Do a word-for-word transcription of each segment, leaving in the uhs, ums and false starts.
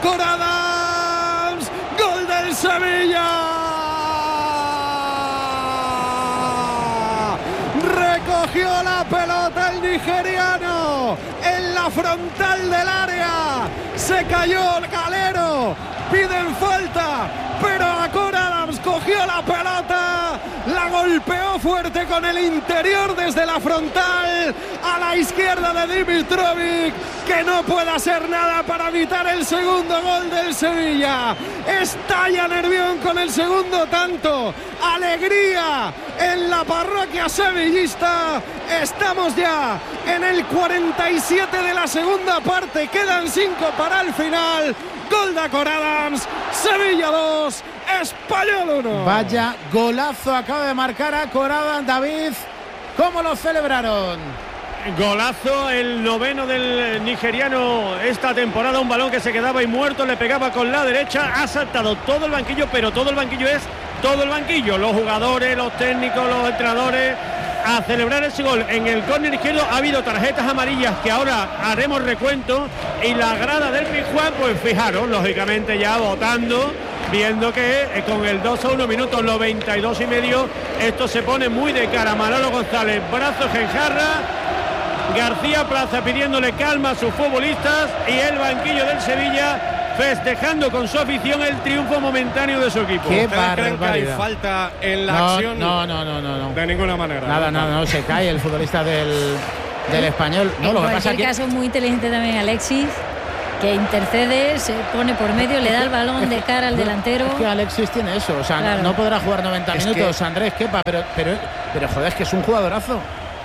Adams, gol del Sevilla. Recogió la pelota el nigeriano en la frontal del área. Se cayó el Galero. Piden falta, pero Akor Adams cogió la pelota, la golpeó fuerte con el interior desde la frontal a la izquierda de Dimitrovic, que no puede hacer nada para evitar el segundo gol del Sevilla. Estalla Nervión con el segundo tanto. Alegría en la parroquia sevillista. Estamos ya en el cuarenta y siete de la segunda parte. Quedan cinco para el final. Gol de Akor Adams. Sevilla dos, Español uno. Vaya golazo acaba de marcar Akor Adams. David, ¿cómo lo celebraron? Golazo, el noveno del nigeriano esta temporada, un balón que se quedaba ahí muerto, le pegaba con la derecha, ha saltado todo el banquillo, pero todo el banquillo es todo el banquillo, los jugadores, los técnicos, los entrenadores, a celebrar ese gol. En el córner izquierdo ha habido tarjetas amarillas que ahora haremos recuento, y la grada del Pizjuán, pues fijaros, lógicamente ya votando, viendo que eh, con el dos a uno, minutos noventa y dos y medio, esto se pone muy de cara. Manolo González, brazos en jarra, García Plaza pidiéndole calma a sus futbolistas, y el banquillo del Sevilla festejando con su afición el triunfo momentáneo de su equipo. Qué ¿Ustedes creen que hay barbaridad. falta en la No, acción? no, no, no, no, no. De ninguna manera. Nada, ¿no? nada, no se cae el futbolista del, del Español. No, en lo que cualquier pasa es que caso, muy inteligente también Alexis, que intercede, se pone por medio, le da el balón de cara al delantero. Es que Alexis tiene eso, o sea, Claro. no podrá jugar noventa Es minutos, que- Andrés Kepa, pero, pero, pero joder, es que es un jugadorazo.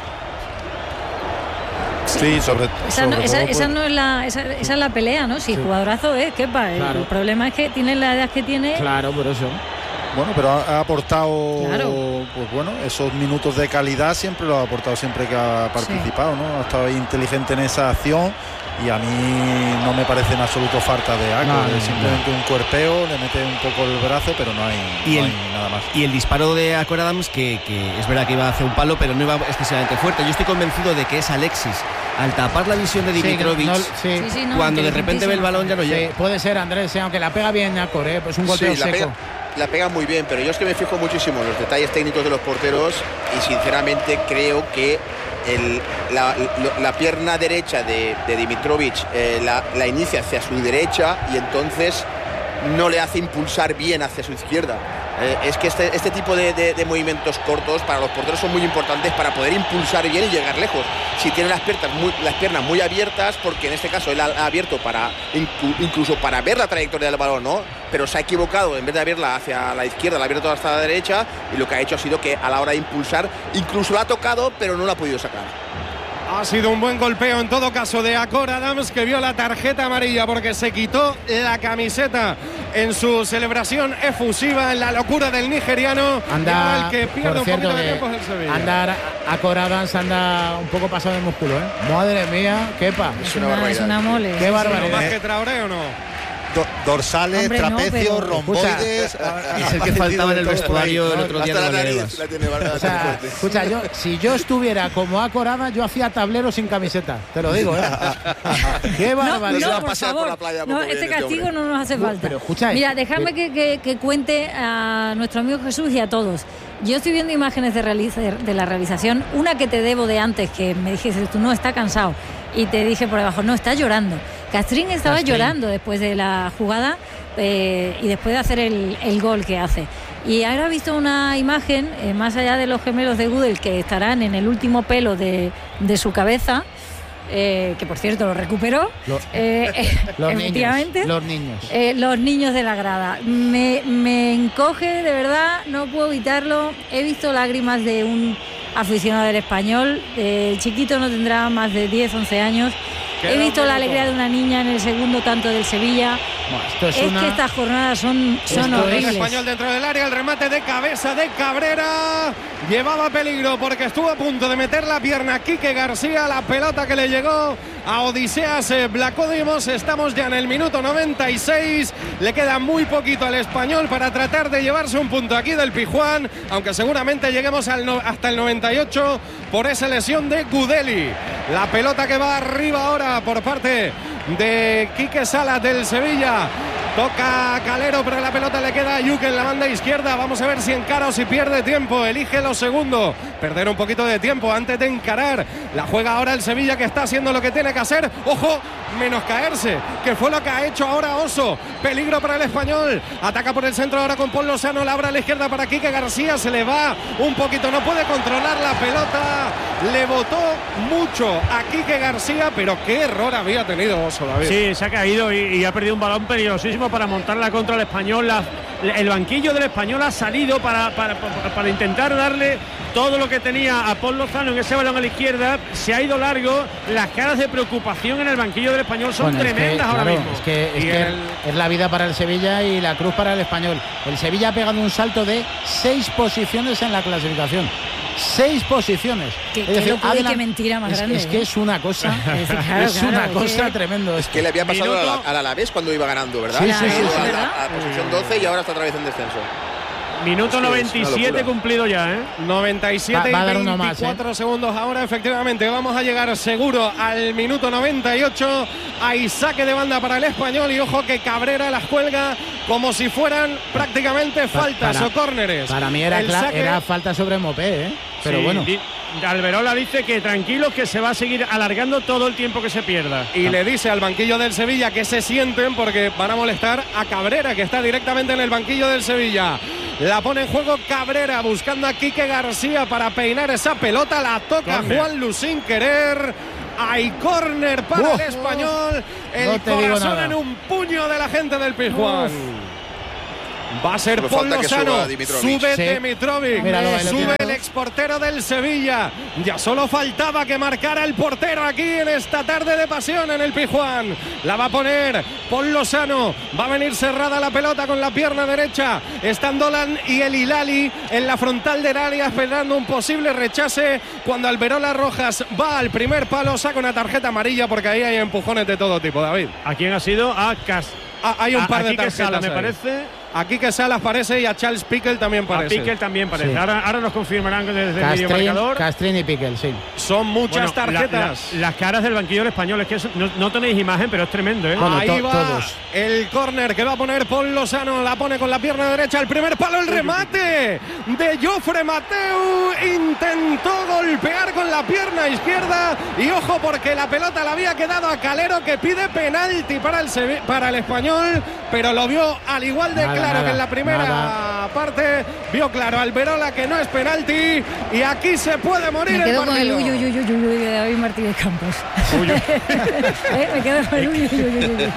Sí, sobre, Esa no, sobre esa, todo esa por- no es la, esa, esa es la pelea, ¿no? Si Sí. jugadorazo es, Kepa. El, Claro. el problema es que tiene la edad que tiene. Claro, por eso. Bueno, pero ha, ha aportado, Claro. pues bueno, esos minutos de calidad siempre lo ha aportado siempre que ha participado, ¿no? Ha estado ahí inteligente en esa acción, y a mí no me parece en absoluto falta de Akor, No, no, es simplemente un cuerpeo, le mete un poco el brazo, pero no hay, Y no el- hay nada más. Y el disparo de Akor Adams, que, que es verdad que iba hacia un palo, pero no iba excesivamente fuerte. Yo estoy convencido de que es Alexis, al tapar la visión de Dimitrovic, Sí, no- sí. Sí, sí, no, cuando de repente ve el balón ya no Sí, llega. puede ser, Andrés, sí, aunque la pega bien Akor, ¿eh? Pues un golpeo Sí, la seco. pega, la pega muy bien, pero yo es que me fijo muchísimo en los detalles técnicos de los porteros, y sinceramente creo que el, la, la- la pierna derecha de, de Dimitrovic eh, la, la inicia hacia su derecha, y entonces no le hace impulsar bien hacia su izquierda. Eh, es que este, este tipo de, de- de movimientos cortos para los porteros son muy importantes para poder impulsar bien y llegar lejos. Si tiene las piernas muy, las piernas muy abiertas, porque en este caso él ha, ha abierto para inclu- incluso para ver la trayectoria del balón, ¿no? Pero se ha equivocado, en vez de abrirla hacia la izquierda, la ha abierto hasta la derecha, y lo que ha hecho ha sido que a la hora de impulsar, incluso la ha tocado, pero no la ha podido sacar. Ha sido un buen golpeo en todo caso de Akor Adams, que vio la tarjeta amarilla porque se quitó la camiseta en su celebración efusiva en la locura del nigeriano. Y ahora Anda, el que pierde por un cierto, poquito de que tiempo es el Sevilla. anda Akor Adams anda un poco pasado de músculo, ¿eh? Madre mía, Kepa. Es una una, es barbaridad. una mole. Qué Sí, barbaridad. ¿Más que Traoré o no? Do- dorsales, Hombre, no, trapecios, pero- romboides. Es el que faltaba en el vestuario el otro día Hasta de la nariz Valdebebas. la tiene bastante O sea, fuerte. escucha, yo, si yo estuviera como Akor Adams, yo hacía tablero sin camiseta. Te lo digo, ¿eh? Qué No, barbaridad. va no, a por pasear por favor. la playa No, como este viene este castigo hombre. no nos hace falta. pero escucha, Mira, eh, déjame que, que- que cuente a nuestro amigo Jesús y a todos. Yo estoy viendo imágenes de, realiza- de la realización. Una que te debo de antes, que me dijiste, tú no, está cansado. Y te dije por debajo, no, está llorando. Castrín estaba Castrín. llorando después de la jugada eh, y después de hacer el, el gol que hace. Y ahora he visto una imagen, eh, más allá de los gemelos de Gudel, que estarán en el último pelo de, de su cabeza, eh, que por cierto lo recuperó, Lo- eh, eh, Los efectivamente. niños, los niños. Eh, los niños de la grada. Me, me encoge, de verdad, no puedo evitarlo. He visto lágrimas de un aficionado del Español. Eh, el chiquito no tendrá más de diez, once años. Queda He visto un la minuto. alegría de una niña en el segundo tanto del Sevilla. Bueno, esto es, Es una... que estas jornadas son, son Esto es- horribles. El Español dentro del área, el remate de cabeza de Cabrera. Llevaba peligro porque estuvo a punto de meter la pierna a Quique García. La pelota que le llegó a Odiseas Vlachodimos. Estamos ya en el minuto noventa y seis. Le queda muy poquito al Español para tratar de llevarse un punto aquí del Pizjuán, aunque seguramente lleguemos al no, hasta el noventa y ocho por esa lesión de Gudeli. La pelota que va arriba ahora por parte de Quique Salas del Sevilla. Toca Calero, pero la pelota le queda a Yuke en la banda izquierda. Vamos a ver si encara o si pierde tiempo. Elige lo segundo. Perder un poquito de tiempo antes de encarar. La juega ahora el Sevilla, que está haciendo lo que tiene que hacer. Ojo, menos caerse, que fue lo que ha hecho ahora Oso. Peligro para el Español. Ataca por el centro ahora con Paul Lozano. La abra a la izquierda para Quique García. Se le va un poquito. No puede controlar la pelota. Le botó mucho a Quique García, pero qué error había tenido Oso, David. Sí, se ha caído y, y ha perdido un balón peligrosísimo para montarla contra el Español. La, el banquillo del Español ha salido para, para, para, para intentar darle todo lo que tenía a Paul Lozano en ese balón a la izquierda. Se ha ido largo. Las caras de preocupación en el banquillo del Español son bueno, tremendas es que, ahora claro, mismo. Es que, es, que el... es la vida para el Sevilla y la cruz para el Español. El Sevilla ha pegado un salto de seis posiciones en la clasificación. Seis posiciones. Qué, es decir, qué, qué mentira más es, grande. Es que es una cosa, es, claro, es claro, una cosa que... tremendo. Es que le había pasado Minuto... al Alavés cuando iba ganando, ¿verdad? Sí, sí, sí, sí, a, sí. la, a la posición doce y ahora está otra vez en descenso. Minuto es noventa y siete cumplido ya, ¿eh? noventa y siete va, va y veinticuatro más, ¿eh? segundos ahora, efectivamente. Vamos a llegar seguro al minuto noventa y ocho. Hay saque de banda para el Español y ojo que Cabrera las cuelga como si fueran prácticamente faltas para, o córneres. Para mí era, saque... era falta sobre Mopé, ¿eh? Pero sí, bueno. Alberola dice que tranquilos, que se va a seguir alargando todo el tiempo que se pierda. Y le dice al banquillo del Sevilla que se sienten porque van a molestar a Cabrera, que está directamente en el banquillo del Sevilla. La pone en juego Cabrera buscando a Quique García para peinar esa pelota. La toca corner. Juan Lu sin querer. Hay córner para uh, el Español. El no corazón en un puño de la gente del Pizjuán. Va a ser Paul Lozano, sube sí. Dimitrovic, Míralo, sube el exportero del Sevilla. Ya solo faltaba que marcara el portero aquí en esta tarde de pasión en el Pizjuán. La va a poner Paul Lozano, va a venir cerrada la pelota con la pierna derecha. Están Dolan y el Hilali en la frontal del área esperando un posible rechace. Cuando Alberola Rojas va al primer palo, saca una tarjeta amarilla porque ahí hay empujones de todo tipo, David. ¿A quién ha sido? A Cas. Ah, hay un a, par de tarjetas, Sala, me parece. Aquí que Salas parece y a Charles Piquel también parece. A Piquel también parece. Sí. Ahora, ahora nos confirmarán desde Castrín, el videomarcador. Castrín y Piquel, sí. Son muchas bueno, tarjetas. La, la, las caras del banquillo del Español, es que eso, no, no tenéis imagen, pero es tremendo, ¿eh? Bueno, ahí to, va todos. El córner que va a poner Paul Lozano. La pone con la pierna derecha. El primer palo, el remate de Jofre Mateu. Intentó golpear con la pierna izquierda. Y ojo, porque la pelota la había quedado a Calero, que pide penalti para el, para el Español. Pero lo vio al igual de nada, claro nada, que en la primera nada. parte. Vio claro Alberola que no es penalti. Y aquí se puede morir. Me quedo el con el uy, uy, uy, uy, uy de David Martínez Campos. Uy, uy. ¿Eh? Me quedo con el uy, uy, uy, uy, uy.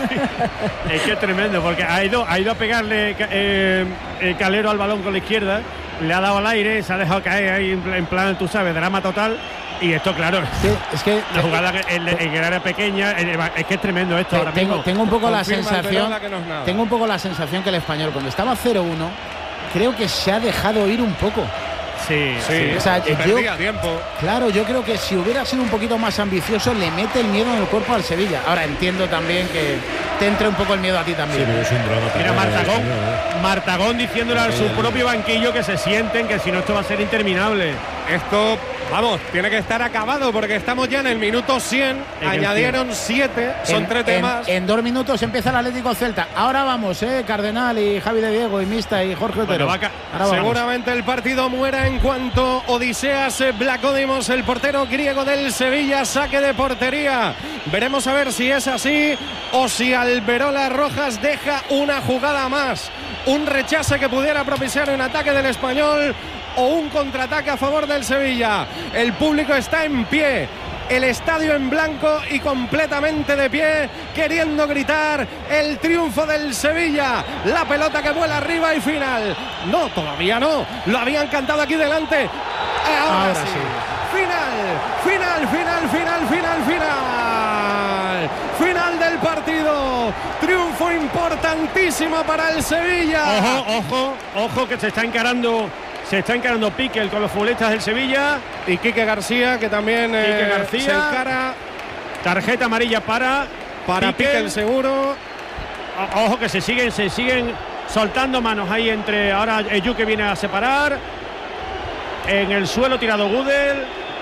Es que es tremendo, porque ha ido, ha ido a pegarle eh, el Calero al balón con la izquierda. Le ha dado al aire, se ha dejado caer ahí en plan, tú sabes, drama total. Y esto, claro, sí, es que la jugada en, en el área pequeña, es que es tremendo esto. Ahora tengo, mismo. tengo un poco la Confirma sensación, no es tengo un poco la sensación que el Español cuando estaba cero uno, creo que se ha dejado ir un poco. Sí, sí. sí. O sea, y yo, perdía tiempo. Claro, yo creo que si hubiera sido un poquito más ambicioso, le mete el miedo en el cuerpo al Sevilla. Ahora entiendo también que te entre un poco el miedo a ti también. Sí, es un drama. Mira Martagón, Martagón diciéndole a su propio banquillo que se sienten, que si no esto va a ser interminable. Esto, vamos, tiene que estar acabado porque estamos ya en el minuto cien. En añadieron siete, son en, tres temas. En, en dos minutos empieza el Atlético Celta. Ahora vamos, eh, Cardenal y Javi de Diego y Mista y Jorge Otero. Bueno, seguramente vamos. El partido muera en cuanto Odiseas Vlachodimos, el portero griego del Sevilla, saque de portería. Veremos a ver si es así o si Alberola Rojas deja una jugada más. Un rechace que pudiera propiciar un ataque del Español o un contraataque a favor del Sevilla. El público está en pie, el estadio en blanco y completamente de pie, queriendo gritar el triunfo del Sevilla. La pelota que vuela arriba y final. No, todavía no, lo habían cantado aquí delante. Ahora, Ahora sí. sí. Final, final, final, final, final, final. Final del partido. Triunfo importantísimo para el Sevilla. Ojo, ojo, ojo que se está encarando. Se está encarando Piquel con los futbolistas del Sevilla. Y Quique García, que también Quique eh, García. se encara. Tarjeta amarilla para Para Piquel, Piquel seguro. O, ojo que se siguen, se siguen soltando manos ahí entre. Ahora Eyu que viene a separar. En el suelo tirado Gudel.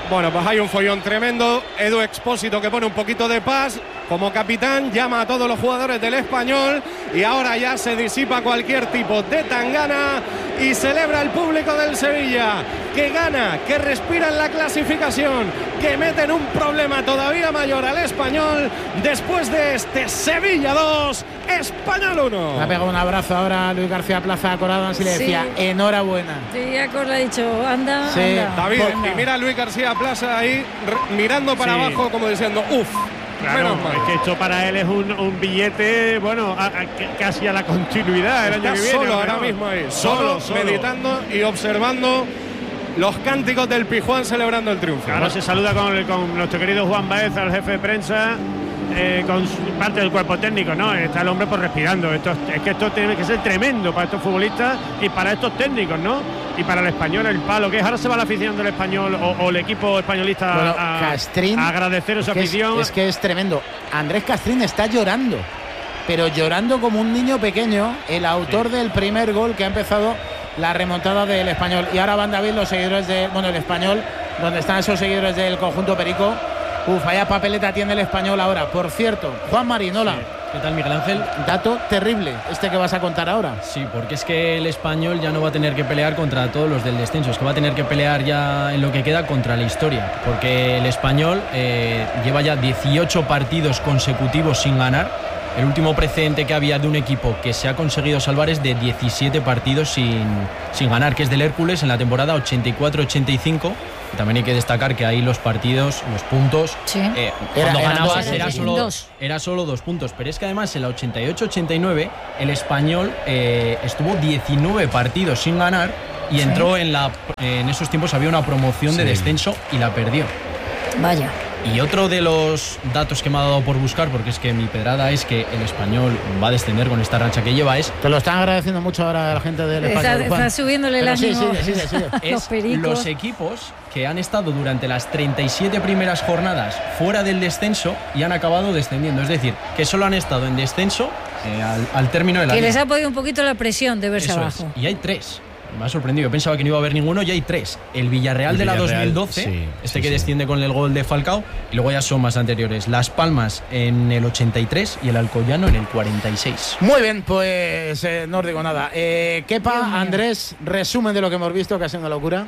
Bueno, pues hay un follón tremendo. Edu Expósito, que pone un poquito de paz como capitán, llama a todos los jugadores del Español y ahora ya se disipa cualquier tipo de tangana y celebra el público del Sevilla, que gana, que respira en la clasificación, que meten un problema todavía mayor al Español después de este Sevilla dos, Español uno. Le ha pegado un abrazo ahora a Luis García Plaza a Corado y le decía Sí. enhorabuena. Sí, ya Cor le ha dicho, anda, Sí. anda. David, Venga. y mira a Luis García Plaza ahí re- mirando para Sí. abajo como diciendo, uff. Claro, es que esto para él es un, un billete, bueno, a, a, casi a la continuidad el año Está que viene. solo ¿no? ahora mismo ahí, solo, Solo, solo. meditando y observando los cánticos del Pijuán celebrando el triunfo. Ahora se saluda con, el- con nuestro querido Juan Baez, al jefe de prensa, eh, con su- parte del cuerpo técnico, ¿no? Está el hombre pues respirando. Esto, es que esto tiene que ser tremendo para estos futbolistas y para estos técnicos, ¿no? Y para el Español el palo que es. Ahora se va la afición del Español o, o el equipo españolista Bueno, a, Castrín, a agradecer esa es que es- afición. Es, que es tremendo. Andrés Castrín está llorando, pero llorando como un niño pequeño, el autor del primer gol que ha empezado la remontada del Español. Y ahora van David los seguidores de, bueno, el Español, donde están esos seguidores del conjunto Perico. Uf, vaya papeleta tiene el Español ahora. Por cierto, Juan Marinola, ¿Qué tal, Miguel Ángel? dato terrible este que vas a contar ahora. Sí, porque es que el Español ya no va a tener que pelear contra todos los del descenso, es que va a tener que pelear ya en lo que queda contra la historia, porque el Español eh, lleva ya dieciocho partidos consecutivos sin ganar. El último precedente que había de un equipo que se ha conseguido salvar es de diecisiete partidos sin, sin ganar, que es del Hércules en la temporada ochenta y cuatro ochenta y cinco. Y también hay que destacar que ahí los partidos, los puntos, Sí. eh, Era- cuando eran ganabas dos, era eran solo, dos. era solo dos puntos. Pero es que además en la ochenta y ocho ochenta y nueve el Español eh, estuvo diecinueve partidos sin ganar y entró en la en esos tiempos había una promoción de descenso y la perdió. Vaya. Y otro de los datos que me ha dado por buscar, porque es que mi pedrada es que el Español va a descender con esta racha que lleva, es Te lo están agradeciendo mucho ahora la gente del Está, Español. Juan. está subiéndole el Pero sí, ánimo. sigue, sigue, sigue. Los es pericos. los equipos que han estado durante las treinta y siete primeras jornadas fuera del descenso y han acabado descendiendo. Es decir, que solo han estado en descenso eh, al, al término de la Que liga. les ha podido un poquito la presión de verse Eso abajo. es. Y hay tres. Me ha sorprendido. Yo pensaba que no iba a haber ninguno y hay tres. El Villarreal El de la Villarreal, dos mil doce, sí, este sí, que sí. desciende con el gol de Falcao, y luego ya son más anteriores. Las Palmas en el ochenta y tres y el Alcoyano en el cuarenta y seis. Muy bien, pues eh, no os digo nada. Eh, Kepa, Andrés, resumen de lo que hemos visto, que ha sido una locura.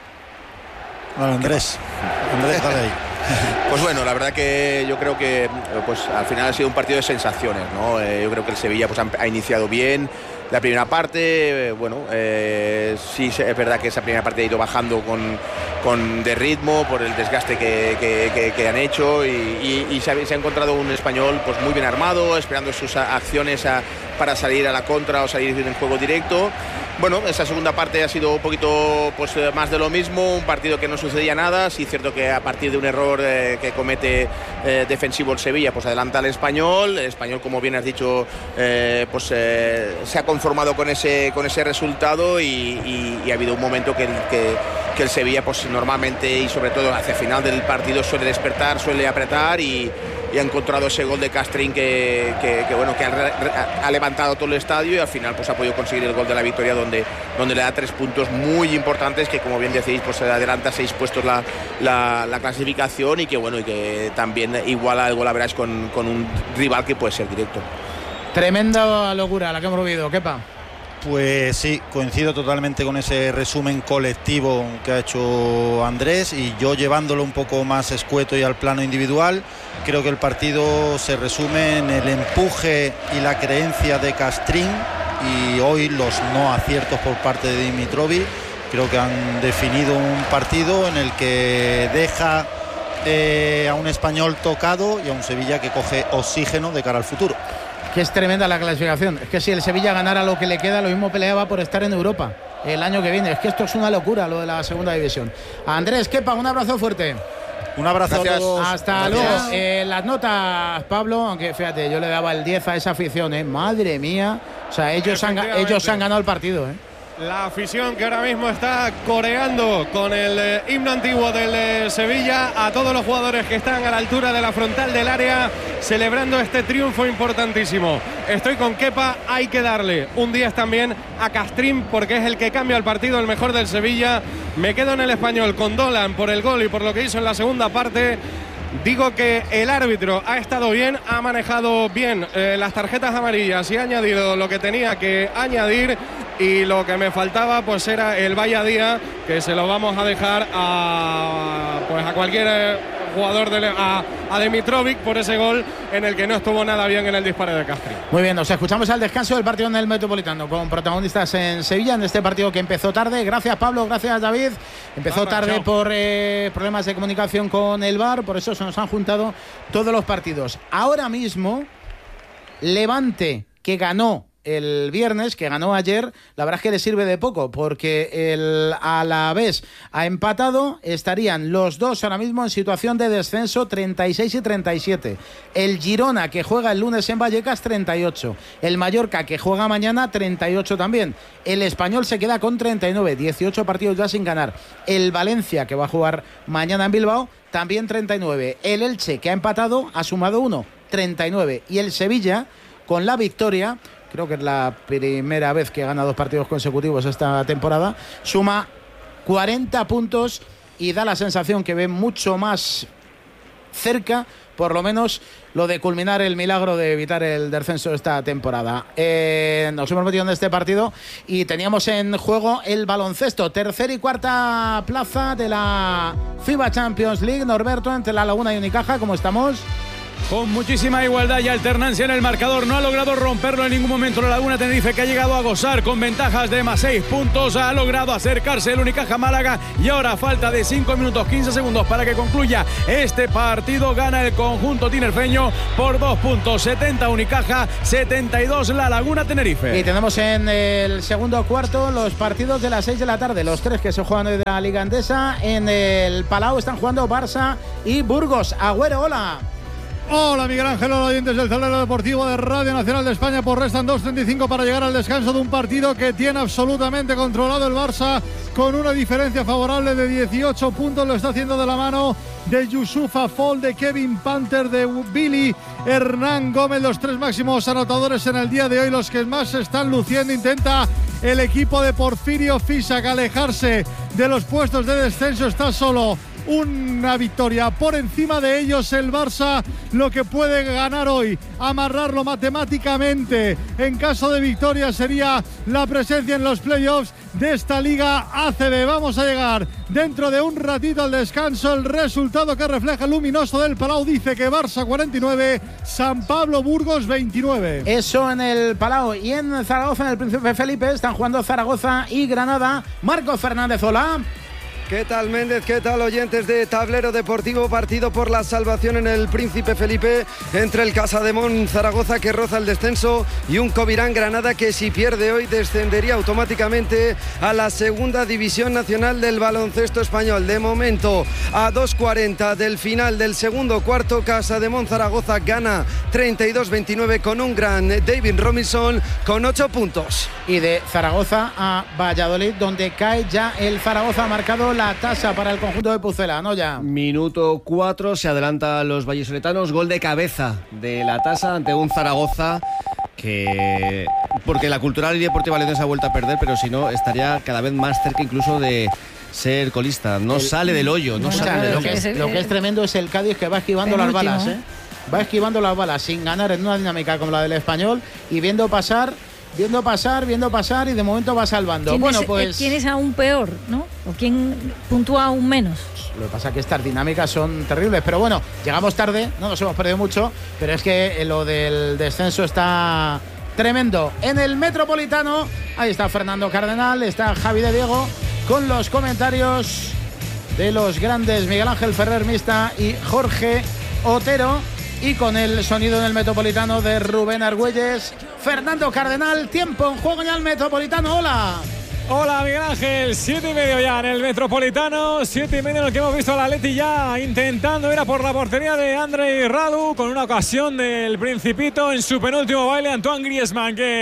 Bueno, Andrés, Andrés, dale ahí. Pues bueno, la verdad que yo creo que pues al final ha sido un partido de sensaciones, ¿no? Eh, yo creo que el Sevilla pues, ha, ha iniciado bien la primera parte, eh, bueno, eh, sí es verdad que esa primera parte ha ido bajando con, con de ritmo por el desgaste que, que, que, que han hecho y, y, y se, ha, se ha encontrado un Español pues muy bien armado, esperando sus acciones a, para salir a la contra o salir en juego directo. Bueno, esa segunda parte ha sido un poquito pues, más de lo mismo, un partido que no sucedía nada. Sí es cierto que a partir de un error eh, que comete eh, defensivo el Sevilla, pues adelanta al Español. El Español, como bien has dicho, eh, pues eh, se ha conformado con ese, con ese resultado y, y, y ha habido un momento que, que, que el Sevilla pues normalmente y sobre todo hacia el final del partido suele despertar, suele apretar y y ha encontrado ese gol de Castrín que, que, que bueno que ha, ha levantado todo el estadio y al final pues ha podido conseguir el gol de la victoria donde, donde le da tres puntos muy importantes que como bien decís pues se adelanta seis puestos la, la, la clasificación y que bueno y que también iguala el gol a verás con, con un rival que puede ser directo. Tremenda locura la que hemos vivido, Kepa. Pues sí, coincido totalmente con ese resumen colectivo que ha hecho Andrés y yo llevándolo un poco más escueto y al plano individual, creo que el partido se resume en el empuje y la creencia de Castrín y hoy los no aciertos por parte de Dimitrovic. Creo que han definido un partido en el que deja eh, a un Español tocado y a un Sevilla que coge oxígeno de cara al futuro. Que es tremenda la clasificación. Es que si el Sevilla ganara lo que le queda, lo mismo peleaba por estar en Europa el año que viene. Es que esto es una locura lo de la segunda división. Andrés, Kepa, un abrazo fuerte. Un abrazo Gracias. a todos. Hasta Gracias. luego. Eh, las notas, Pablo, aunque fíjate, yo le daba el diez a esa afición, ¿eh? Madre mía. O sea, ellos han, ellos han ganado el partido, ¿eh? La afición que ahora mismo está coreando con el eh, himno antiguo del eh, Sevilla a todos los jugadores que están a la altura de la frontal del área celebrando este triunfo importantísimo. Estoy con Kepa, hay que darle un diez también a Castrín porque es el que cambia el partido, el mejor del Sevilla Me quedo en el Español con Dolan por el gol y por lo que hizo en la segunda parte. Digo que el árbitro ha estado bien, ha manejado bien eh, las tarjetas amarillas y ha añadido lo que tenía que añadir, y lo que me faltaba pues era el vaya día, que se lo vamos a dejar a pues a cualquier eh, jugador de, a, a Dimitrovic por ese gol en el que no estuvo nada bien en el disparo de Castri. Muy bien, nos escuchamos al descanso del partido en el Metropolitano con protagonistas en Sevilla en este partido que empezó tarde. Gracias Pablo, gracias David. Empezó Vamos, tarde chao. por eh, problemas de comunicación con el V A R, por eso se nos han juntado todos los partidos. Ahora mismo, Levante, que ganó el viernes, que ganó ayer, la verdad es que le sirve de poco, porque el Alavés ha empatado, estarían los dos ahora mismo en situación de descenso, treinta y seis y treinta y siete. El Girona, que juega el lunes en Vallecas, treinta y ocho. El Mallorca, que juega mañana, treinta y ocho también. El Español se queda con treinta y nueve, dieciocho partidos ya sin ganar. El Valencia, que va a jugar mañana en Bilbao, también treinta y nueve. El Elche, que ha empatado, ha sumado uno, treinta y nueve. Y el Sevilla, con la victoria, creo que es la primera vez que gana dos partidos consecutivos esta temporada, suma cuarenta puntos y da la sensación que ve mucho más cerca, por lo menos, lo de culminar el milagro de evitar el descenso esta temporada. Eh, nos hemos metido en este partido y teníamos en juego el baloncesto, tercera y cuarta plaza de la FIBA Champions League. Norberto, entre La Laguna y Unicaja, ¿cómo estamos? Con muchísima igualdad y alternancia en el marcador. No ha logrado romperlo en ningún momento la Laguna Tenerife, que ha llegado a gozar con ventajas de más seis puntos. Ha logrado acercarse el Unicaja Málaga y ahora, a falta de cinco minutos quince segundos para que concluya este partido, gana el conjunto tinerfeño por dos puntos. setenta Unicaja, setenta y dos La Laguna Tenerife. Y tenemos en el segundo cuarto los partidos de las seis de la tarde, los tres que se juegan hoy de la Liga Endesa. En el Palau están jugando Barça y Burgos. Agüero, hola. Hola Miguel Ángel, hola oyentes del Tablero Deportivo de Radio Nacional de España. Pues restan dos treinta y cinco para llegar al descanso de un partido que tiene absolutamente controlado el Barça, con una diferencia favorable de dieciocho puntos. Lo está haciendo de la mano de Yusufa Fall, de Kevin Panther, de Billy Hernán Gómez, los tres máximos anotadores en el día de hoy, los que más se están luciendo. Intenta el equipo de Porfirio Fisac alejarse de los puestos de descenso, está solo una victoria por encima de ellos el Barça. Lo que puede ganar hoy, amarrarlo matemáticamente en caso de victoria, sería la presencia en los playoffs de esta Liga A C B. Vamos a llegar dentro de un ratito al descanso. El resultado que refleja el luminoso del Palau dice que Barça cuarenta y nueve, San Pablo Burgos veintinueve. Eso en el Palau. Y en Zaragoza, en el Príncipe Felipe, están jugando Zaragoza y Granada. Marco Fernández, hola. ¿Qué tal, Méndez? ¿Qué tal, oyentes de Tablero Deportivo? Partido por la salvación en el Príncipe Felipe entre el Casademón Zaragoza, que roza el descenso, y un Covirán Granada, que si pierde hoy descendería automáticamente a la segunda división nacional del baloncesto español. De momento, a dos cuarenta del final del segundo cuarto, Casademón Zaragoza gana treinta y dos veintinueve con un gran David Robinson con ocho puntos. Y de Zaragoza a Valladolid, donde cae ya el Zaragoza, ha marcado la tasa para el conjunto de Pucela, ¿no? Ya. Minuto cuatro, se adelanta los vallisoletanos, gol de cabeza de la tasa ante un Zaragoza que, porque la Cultural y Deportiva Leonesa ha vuelto a perder, pero si no estaría cada vez más cerca incluso de ser colista. No el, sale del hoyo, no o sea, sale del lo, hoyo. Que es, lo que es tremendo es el Cádiz, que va esquivando las balas, ¿eh? Va esquivando las balas sin ganar en una dinámica como la del Español y viendo pasar Viendo pasar, viendo pasar y de momento va salvando. ¿Quién bueno, es, pues ¿Quién es aún peor, no? ¿O quién puntúa aún menos? Lo que pasa es que estas dinámicas son terribles. Pero bueno, llegamos tarde, no nos hemos perdido mucho, pero es que lo del descenso está tremendo. En el Metropolitano, ahí está Fernando Cardenal, está Javi de Diego, con los comentarios de los grandes Miguel Ángel Ferrer Mista y Jorge Otero, y con el sonido en el Metropolitano de Rubén Argüelles. Fernando Cardenal, tiempo en juego ya el Metropolitano, hola. Hola Miguel Ángel, siete y medio ya en el Metropolitano, siete y medio en el que hemos visto al Atleti ya intentando ir a por la portería de Andrei Radu, con una ocasión del Principito en su penúltimo baile, Antoine Griezmann, que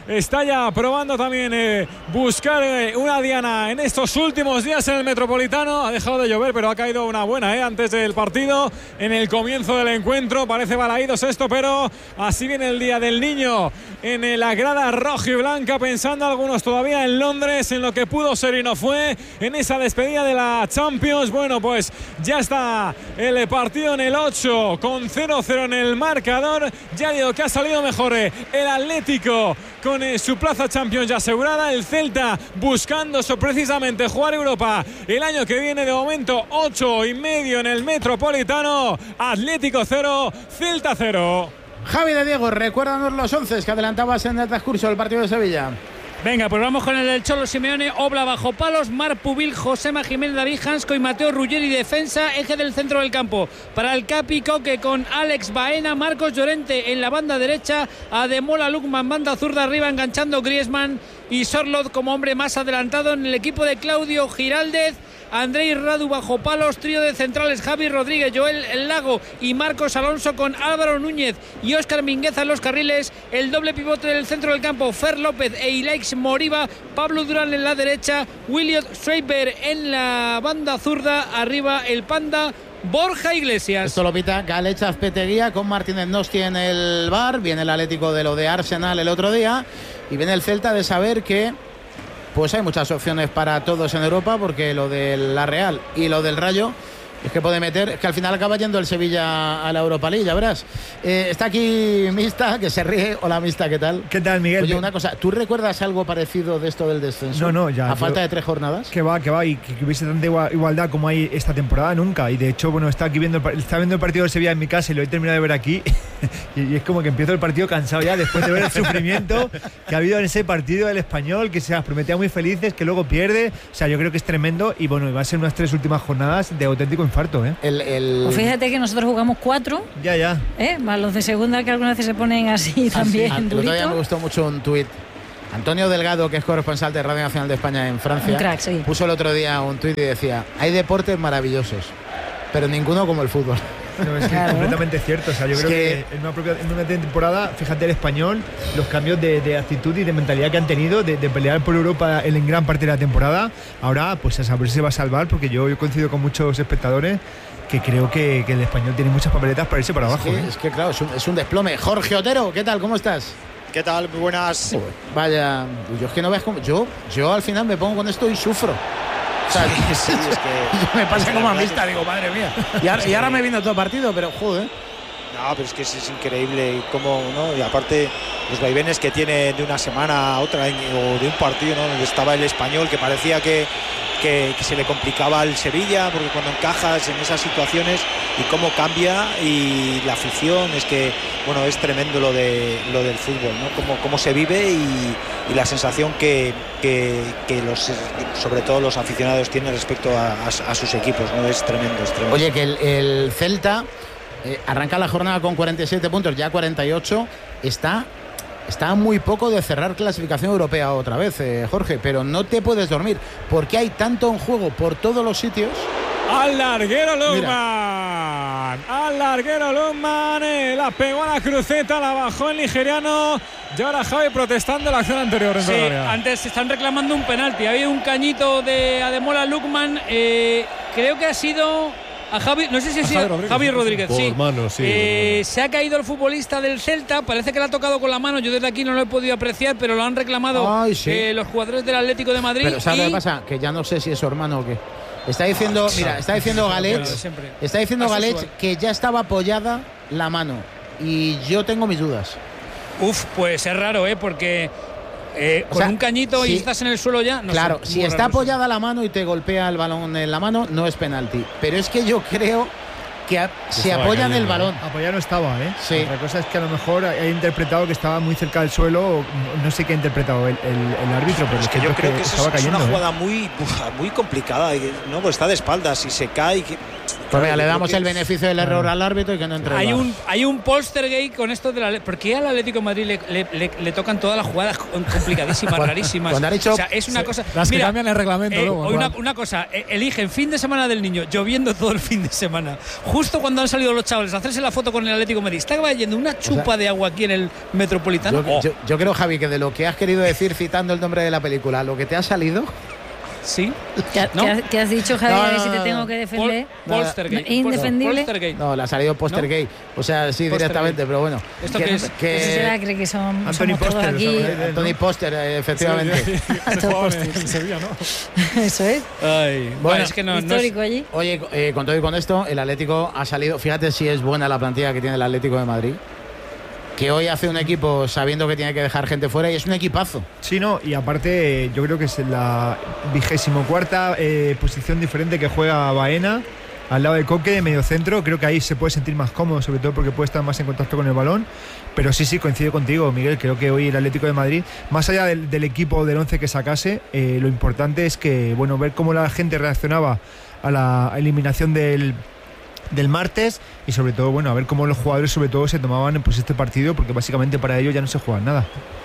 está ya probando también eh, buscar eh, una diana en estos últimos días en el Metropolitano. Ha dejado de llover, pero ha caído una buena eh, antes del partido, en el comienzo del encuentro. Parece balaídos esto, pero así viene el día del niño en la grada roja y blanca, pensando algunos todavía en Londres, en lo que pudo ser y no fue, en esa despedida de la Champions. Bueno, pues ya está el partido en el ocho con cero cero en el marcador. Ya digo que ha salido mejor el Atlético con su plaza Champions ya asegurada, el Celta buscando eso precisamente, jugar Europa el año que viene. De momento ocho y medio en el Metropolitano. Atlético cero, Celta cero. Javi de Diego, recuérdanos los once que adelantabas en el transcurso del partido de Sevilla. Venga, pues vamos con el del Cholo Simeone. Obla bajo palos, Marc Pubil, Josema Jiménez, David Hansko y Mateo Ruggeri defensa, eje del centro del campo. Para el Capi Coque con Alex Baena, Marcos Llorente en la banda derecha, Ademola Lookman banda zurda arriba enganchando Griezmann y Sorloth como hombre más adelantado. En el equipo de Claudio Giraldez, Andrei Radu bajo palos, trío de centrales Javi Rodríguez, Joel El Lago y Marcos Alonso con Álvaro Núñez y Óscar Mingueza en los carriles. El doble pivote del centro del campo, Fer López e Ilaix Moriba, Pablo Durán en la derecha, Williot Schreiber en la banda zurda, arriba el Panda, Borja Iglesias. Esto lo pita Galech Azpeteguía con Martínez Nosti en el bar. Viene el Atlético de lo de Arsenal el otro día y viene el Celta de saber que pues hay muchas opciones para todos en Europa, porque lo de la Real y lo del Rayo es que puede meter, es que al final acaba yendo el Sevilla a la Europa League, ya verás. Eh, está aquí Mista, que se ríe. Hola Mista, ¿qué tal? ¿Qué tal, Miguel? Oye, una cosa, ¿tú recuerdas algo parecido de esto del descenso? No, no, ya. A falta de tres jornadas. Que va, que va, y que, que hubiese tanta igualdad como hay esta temporada, nunca. Y de hecho, bueno, está aquí viendo el, está viendo el partido del Sevilla en mi casa y lo he terminado de ver aquí. y, y es como que empiezo el partido cansado ya, después de ver el sufrimiento que ha habido en ese partido del Español, que se las prometía muy felices, que luego pierde. O sea, yo creo que es tremendo y bueno, va a ser unas tres últimas jornadas de auténtico infarto, ¿eh? El, el... Pues fíjate que nosotros jugamos cuatro. Ya, ya. ¿Eh? Más los de segunda que algunas veces se ponen así también. El otro día me gustó mucho un tuit. Antonio Delgado, que es corresponsal de Radio Nacional de España en Francia, un crack, sí. puso el otro día un tuit y decía: hay deportes maravillosos, pero ninguno como el fútbol. No, es que claro. Es completamente cierto. O sea, yo es creo que, que en, una propia, en una temporada, fíjate el Español, los cambios de, de actitud y de mentalidad que han tenido de, de pelear por Europa en, en gran parte de la temporada. Ahora, pues a saber si se va a salvar, porque yo, yo coincido con muchos espectadores que creo que, que el Español tiene muchas papeletas para irse para abajo. Es que, ¿eh? es que claro, es un, es un desplome. Jorge Otero, ¿qué tal? ¿Cómo estás? ¿Qué tal? Muy buenas. Oh, vaya, yo es que no ves cómo. Yo, yo al final me pongo con esto y sufro. O sea, sí, sí, es que me pasa como a Mista, digo, madre mía. Y ahora, y ahora me viene otro partido, pero joder. No, pero es que es, es increíble cómo, ¿no? Y aparte los vaivenes que tiene de una semana a otra, o de un partido, ¿no? Donde estaba el Español, que parecía que, que, que se le complicaba al Sevilla, porque cuando encajas en esas situaciones y cómo cambia, y la afición, es que, bueno, es tremendo lo de lo del fútbol, ¿no? Cómo, cómo se vive y, y la sensación que, que, que los, sobre todo los aficionados tienen respecto a, a, a sus equipos, ¿no? Es tremendo, es tremendo. Oye, que el, el Celta eh, arranca la jornada con cuarenta y siete puntos, ya cuarenta y ocho, está... Está muy poco de cerrar clasificación europea otra vez, eh, Jorge, pero no te puedes dormir porque hay tanto en juego por todos los sitios. Al larguero Lukman, al larguero Lukman, eh, la pegó a la cruceta, la bajó el nigeriano. Y ahora Javi protestando la acción anterior. En sí, antes están reclamando un penalti. Ha habido un cañito de Ademola Lookman, eh, creo que ha sido a Javi, no sé si ha sido Javi Rodríguez, Javi Rodríguez por sí. Mano, sí eh, se ha caído el futbolista del Celta, parece que le ha tocado con la mano, yo desde aquí no lo he podido apreciar, pero lo han reclamado Ay, sí. eh, los jugadores del Atlético de Madrid. Pero ¿sabes y... lo que pasa? Que ya no sé si es su hermano o qué. Está diciendo, ah, mira, está diciendo Galech, está diciendo Galech que ya estaba apoyada la mano y yo tengo mis dudas. Uf, pues es raro, ¿eh? Porque eh, con o sea, un cañito si, y estás en el suelo ya. No claro, sé, si está apoyada la mano y te golpea el balón en la mano, no es penalti. Pero es que yo creo que a, se apoya en el balón. Apoyar no estaba, ¿eh? Sí. Otra cosa es que a lo mejor ha interpretado que estaba muy cerca del suelo, o no sé qué ha interpretado el, el, el árbitro, pero es que yo creo que, que estaba es, cayendo, es una ¿eh? jugada muy, muy complicada, ¿no? Pues está de espaldas y se cae. Que, Pues mira, le damos el beneficio del error al árbitro y que no entre. Hay un, hay un Polstergate con esto de la. Porque al Atlético de Madrid le, le, le, le tocan todas las jugadas complicadísimas, rarísimas. Cuando han hecho, o sea, es una cosa. Las que mira, cambian el reglamento eh, luego. Una, una cosa, eh, eligen fin de semana del niño, lloviendo todo el fin de semana. Justo cuando han salido los chavales a hacerse la foto con el Atlético de Madrid, está cayendo una chupa o sea, de agua aquí en el Metropolitano. Yo, oh. yo, yo creo, Javi, que de lo que has querido decir citando el nombre de la película, lo que te ha salido. Sí. ¿Qué, ¿no? ¿qué, ¿Qué has dicho, Javier? No, no, no, si te tengo que defender. Pol, Polstergate. No, ¿indefendible? Polstergate. No, le ha salido Postergate. ¿No? O sea, sí, directamente, pero bueno. ¿Esto que, qué es? Que... ¿Eso será? ¿Cree que son Anthony Poster, aquí? Anthony Poster, efectivamente. Sí, en Sevilla, ¿no? Eso es. Ay, bueno, es que no, histórico no es... allí. Oye, eh, con todo y con esto, el Atlético ha salido. Fíjate si es buena la plantilla que tiene el Atlético de Madrid. Que hoy hace un equipo sabiendo que tiene que dejar gente fuera y es un equipazo. Sí, no, y aparte yo creo que es la vigésimo cuarta eh, posición diferente que juega Baena al lado de Coque de medio centro. Creo que ahí se puede sentir más cómodo, sobre todo porque puede estar más en contacto con el balón. Pero sí, sí, coincido contigo, Miguel. Creo que hoy el Atlético de Madrid, más allá del, del equipo del once que sacase, eh, lo importante es que, bueno, ver cómo la gente reaccionaba a la eliminación del del martes y sobre todo, bueno, a ver cómo los jugadores sobre todo se tomaban pues este partido, porque básicamente para ellos ya no se juega nada.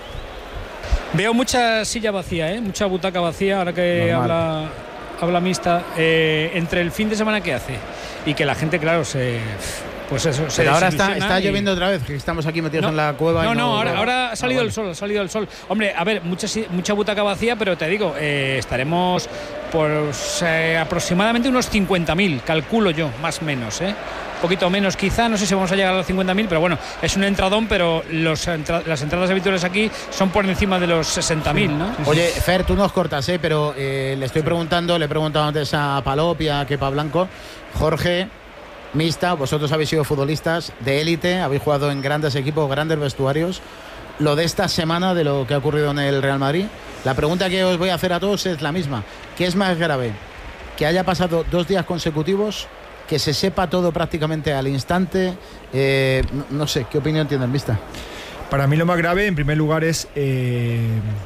Veo mucha silla vacía, ¿eh? Mucha butaca vacía ahora que habla, habla mixta eh, entre el fin de semana que hace y que la gente, claro, se... Pues eso, pero se ahora está, está y... lloviendo otra vez, que estamos aquí metidos no, en la cueva. No, y no, no, ahora, no, ahora ha salido ah, el vale. sol, ha salido el sol. Hombre, a ver, mucha, mucha butaca vacía, pero te digo, eh, estaremos por eh, aproximadamente unos cincuenta mil, calculo yo, más o menos, ¿eh? Un poquito menos quizá, no sé si vamos a llegar a los cincuenta mil, pero bueno, es un entradón, pero los entra las entradas habituales aquí son por encima de los sesenta mil, sí, ¿no? Sí, sí. Oye, Fer, tú nos cortas, ¿eh? Pero eh, le estoy sí. preguntando, le he preguntado antes a Palop y a Kepa Blanco, Jorge... Mixta, vosotros habéis sido futbolistas de élite, habéis jugado en grandes equipos, grandes vestuarios. Lo de esta semana, de lo que ha ocurrido en el Real Madrid, la pregunta que os voy a hacer a todos es la misma. ¿Qué es más grave? ¿Que haya pasado dos días consecutivos? ¿Que se sepa todo prácticamente al instante? Eh, no, no sé, ¿qué opinión tienen, Mixta? Para mí lo más grave, en primer lugar, es... Eh...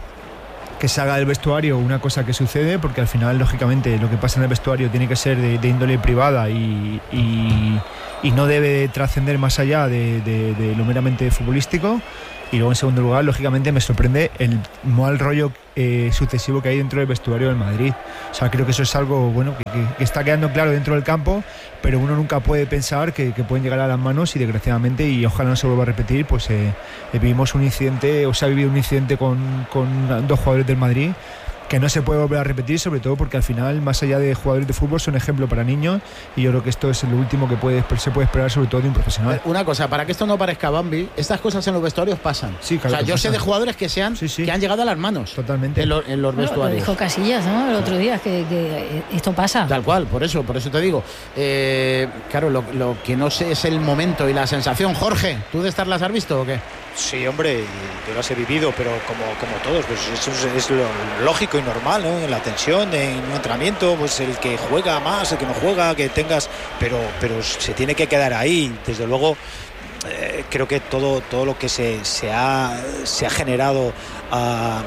que se haga del vestuario una cosa que sucede, porque al final, lógicamente, lo que pasa en el vestuario tiene que ser de, de índole privada y, y, y no debe trascender más allá de, de, de lo meramente futbolístico. Y luego, en segundo lugar, lógicamente me sorprende el mal rollo eh, sucesivo que hay dentro del vestuario del Madrid. O sea, creo que eso es algo bueno que, que, que está quedando claro dentro del campo, pero uno nunca puede pensar que, que pueden llegar a las manos y, desgraciadamente, y ojalá no se vuelva a repetir, pues eh, vivimos un incidente, o se ha vivido un incidente con, con dos jugadores del Madrid que no se puede volver a repetir, sobre todo porque al final, más allá de jugadores de fútbol, son ejemplo para niños, y yo creo que esto es lo último que puede, se puede esperar, sobre todo de un profesional. Una cosa, para que esto no parezca Bambi, estas cosas en los vestuarios pasan. Sí, claro, o sea, yo pasa. sé de jugadores que, sean, sí, sí. que han llegado a las manos. Totalmente. En, lo, en los bueno, vestuarios. Lo dijo Casillas, ¿no? El otro día, que, que esto pasa. Tal cual, por eso, por eso te digo. Eh, claro, lo, lo que no sé es el momento y la sensación. Jorge, ¿tú de estas las has visto o qué? Sí, hombre, yo las he vivido, pero como, como todos, pues eso es, es lo lógico y normal, ¿no? La tensión en un entrenamiento, pues el que juega más, el que no juega, que tengas, pero, pero se tiene que quedar ahí. Desde luego, eh, creo que todo, todo lo que se, se, ha, se ha generado a,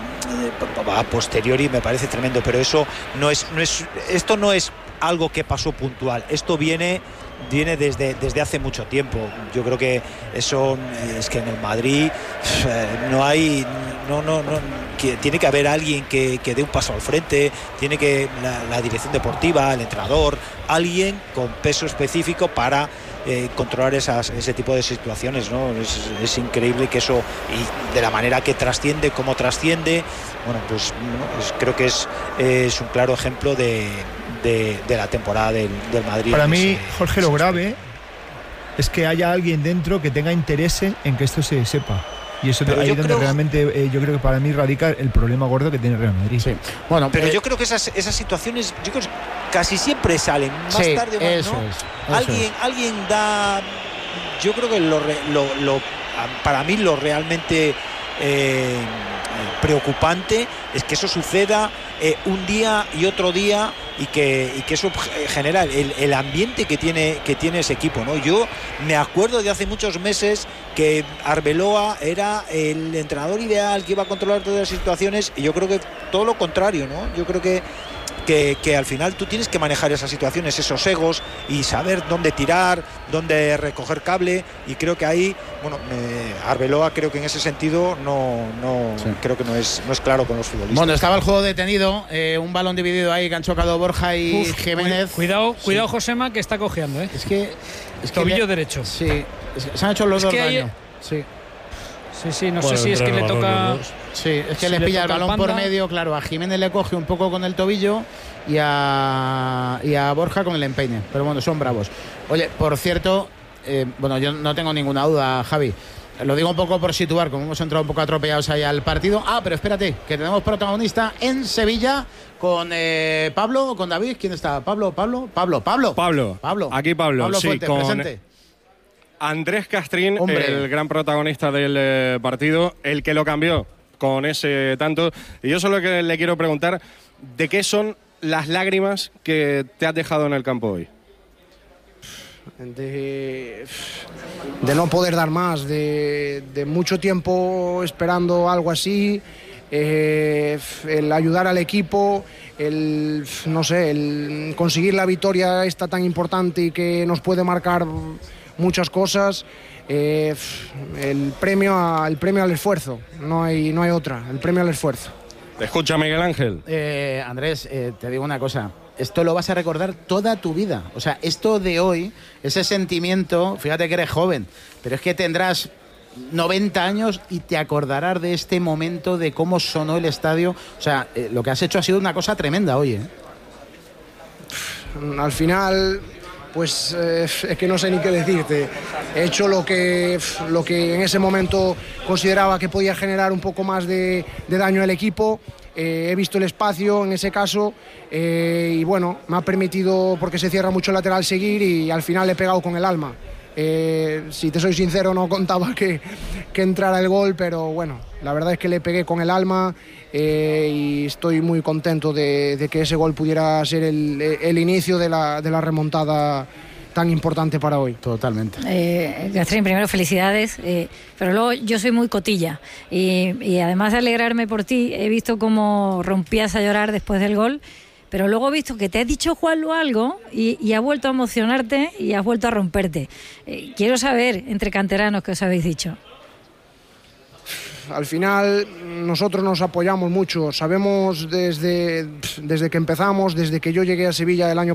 a posteriori me parece tremendo, pero eso no es, no es, esto no es algo que pasó puntual, esto viene... viene desde, desde hace mucho tiempo. Yo creo que eso es que en el Madrid eh, no hay no, no, no, que tiene que haber alguien que, que dé un paso al frente, tiene que la, la dirección deportiva, el entrenador, alguien con peso específico para eh, controlar esas, ese tipo de situaciones, ¿no? Es, es increíble que eso, y de la manera que trasciende, cómo trasciende, bueno, pues ¿no? es, creo que es, es un claro ejemplo de De, de la temporada del, del Madrid. Para mí, Jorge, lo grave es que haya alguien dentro que tenga interés en que esto se sepa. Y eso es ahí donde creo, realmente eh, yo creo que para mí radica el problema gordo que tiene el Real Madrid. Sí. Bueno, pero eh, yo creo que esas, esas situaciones yo creo que casi siempre salen más sí, tarde o más, eso ¿no? es, eso alguien, es. alguien da. Yo creo que lo, lo, lo para mí lo realmente eh, preocupante es que eso suceda eh, un día y otro día y que, y que eso genera el, el ambiente que tiene, que tiene ese equipo, ¿no? Yo me acuerdo de hace muchos meses que Arbeloa era el entrenador ideal que iba a controlar todas las situaciones, y yo creo que todo lo contrario, ¿no? Yo creo que Que, que al final tú tienes que manejar esas situaciones, esos egos, y saber dónde tirar, dónde recoger cable, y creo que ahí, bueno, me, Arbeloa creo que en ese sentido no, no sí. creo que no es, no es claro con los futbolistas. Bueno, estaba el juego detenido, eh, un balón dividido ahí que han chocado Borja y Uf, Jiménez. Cuidado, sí. cuidado Josema, que está cojeando, ¿eh? Es que... Es que tobillo le, derecho. Sí, es que se han hecho los es dos que daño. Hay, sí. Sí, sí, no bueno, sé si es que le toca... Sí, es que si le le pilla el toca balón el por panda. medio, claro, a Jiménez le coge un poco con el tobillo y a, y a Borja con el empeine. Pero bueno, son bravos. Oye, por cierto, eh, bueno, yo no tengo ninguna duda, Javi. Lo digo un poco por situar, como hemos entrado un poco atropellados ahí al partido. Ah, pero espérate, que tenemos protagonista en Sevilla con eh, Pablo o con David. ¿Quién está? ¿Pablo? ¿Pablo? Pablo, Pablo. Pablo. Pablo. Aquí Pablo, Pablo sí, Fuentes, con presente. Andrés Castrín, Hombre. el gran protagonista del eh, partido, el que lo cambió con ese tanto. Y yo solo que le quiero preguntar, ¿de qué son las lágrimas que te has dejado en el campo hoy? De, de no poder dar más, de, de mucho tiempo esperando algo así, eh, el ayudar al equipo, el, no sé, el conseguir la victoria esta tan importante y que nos puede marcar muchas cosas. Eh, el premio a, el premio al esfuerzo, no hay, no hay otra, el premio al esfuerzo. Te escucha Miguel Ángel. Eh, Andrés, eh, te digo una cosa, esto lo vas a recordar toda tu vida. O sea, esto de hoy, ese sentimiento, fíjate que eres joven, pero es que tendrás noventa años y te acordarás de este momento, de cómo sonó el estadio. O sea, eh, lo que has hecho ha sido una cosa tremenda hoy, ¿eh? Al final, pues eh, es que no sé ni qué decirte. He hecho lo que, lo que en ese momento consideraba que podía generar un poco más de, de daño al equipo. Eh, he visto el espacio en ese caso eh, y bueno, me ha permitido, porque se cierra mucho el lateral, seguir, y al final le he pegado con el alma. Eh, si te soy sincero, no contaba que, que entrara el gol, pero bueno, la verdad es que le pegué con el alma eh, y estoy muy contento de, de que ese gol pudiera ser el, el inicio de la, de la remontada tan importante para hoy. Totalmente. Eh, Gastrín, primero felicidades, eh, pero luego yo soy muy cotilla y, y además de alegrarme por ti, he visto cómo rompías a llorar después del gol, pero luego he visto que te ha dicho Juanlu algo y, y ha vuelto a emocionarte y has vuelto a romperte. Eh, quiero saber, entre canteranos, qué os habéis dicho. Al final nosotros nos apoyamos mucho, sabemos desde, desde que empezamos, desde que yo llegué a Sevilla el año